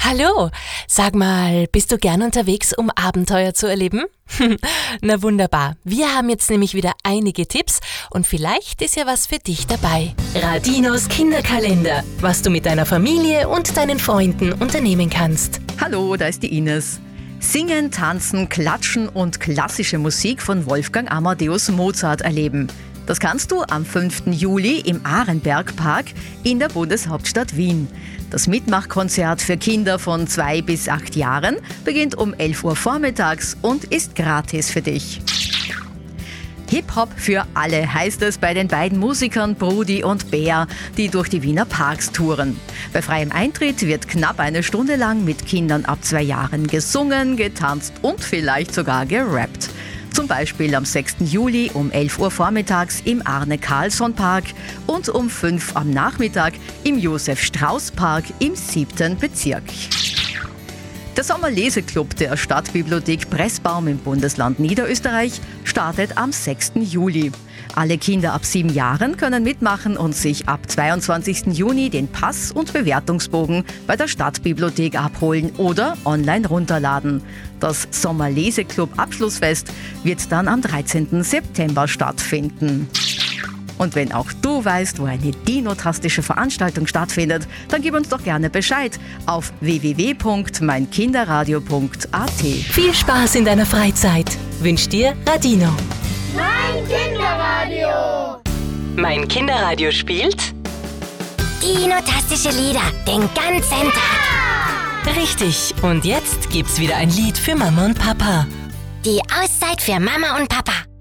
Hallo, sag mal, bist du gern unterwegs, um Abenteuer zu erleben? Na wunderbar, wir haben jetzt nämlich wieder einige Tipps und vielleicht ist ja was für dich dabei. Radinos Kinderkalender, was du mit deiner Familie und deinen Freunden unternehmen kannst. Hallo, da ist die Ines. Singen, tanzen, klatschen und klassische Musik von Wolfgang Amadeus Mozart erleben. Das kannst du am 5. Juli im Arenbergpark in der Bundeshauptstadt Wien. Das Mitmachkonzert für Kinder von 2 bis 8 Jahren beginnt um 11 Uhr vormittags und ist gratis für dich. Hip-Hop für alle heißt es bei den beiden Musikern Brudi und Bär, die durch die Wiener Parks touren. Bei freiem Eintritt wird knapp eine Stunde lang mit Kindern ab 2 Jahren gesungen, getanzt und vielleicht sogar gerappt. Zum Beispiel am 6. Juli um 11 Uhr vormittags im Arne-Carlsson-Park und um 5 am Nachmittag im Josef-Strauß-Park im 7. Bezirk. Der Sommerleseclub der Stadtbibliothek Pressbaum im Bundesland Niederösterreich startet am 6. Juli. Alle Kinder ab 7 Jahren können mitmachen und sich ab 22. Juni den Pass- und Bewertungsbogen bei der Stadtbibliothek abholen oder online runterladen. Das Sommerleseclub-Abschlussfest wird dann am 13. September stattfinden. Und wenn auch du weißt, wo eine dinotastische Veranstaltung stattfindet, dann gib uns doch gerne Bescheid auf www.meinkinderradio.at. Viel Spaß in deiner Freizeit, wünscht dir Radino. Mein Kinderradio! Mein Kinderradio spielt Dinotastische Lieder den ganzen Tag. richtig. Und jetzt gibt's wieder ein Lied für Mama und Papa. Die Auszeit für Mama und Papa.